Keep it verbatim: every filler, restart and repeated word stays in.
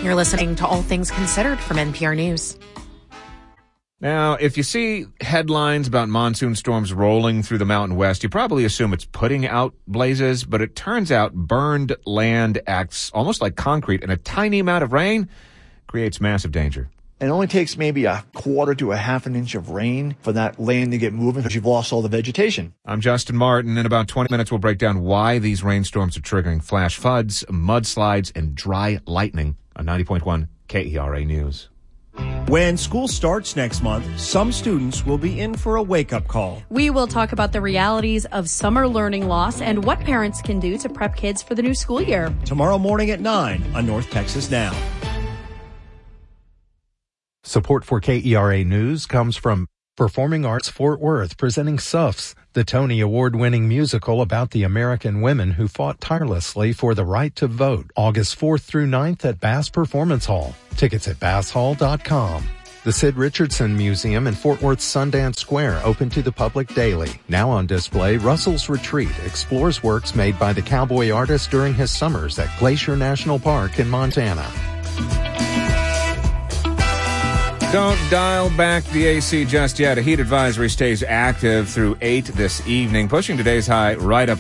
You're listening to All Things Considered from N P R News. Now, if you see headlines about monsoon storms rolling through the Mountain West, you probably assume it's putting out blazes, but it turns out burned land acts almost like concrete, and a tiny amount of rain creates massive danger. It only takes maybe a quarter to a half an inch of rain for that land to get moving because you've lost all the vegetation. I'm Justin Martin. In about twenty minutes, we'll break down why these rainstorms are triggering flash floods, mudslides, and dry lightning on ninety point one K E R A News. When school starts next month, some students will be in for a wake-up call. We will talk about the realities of summer learning loss and what parents can do to prep kids for the new school year. Tomorrow morning at nine on North Texas Now. Support for K E R A News comes from Performing Arts Fort Worth, presenting S U Fs, the Tony Award-winning musical about the American women who fought tirelessly for the right to vote, August fourth through ninth at Bass Performance Hall. Tickets at bass hall dot com. The Sid Richardson Museum in Fort Worth's Sundance Square, open to the public daily. Now on display, Russell's Retreat explores works made by the cowboy artist during his summers at Glacier National Park in Montana. Don't dial back the A C just yet. A heat advisory stays active through eight this evening, pushing today's high right up